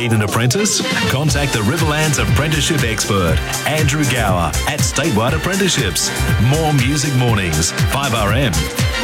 Need an apprentice? Contact the Riverlands apprenticeship expert, Andrew Gower at Statewide Apprenticeships. More music mornings, 5RM.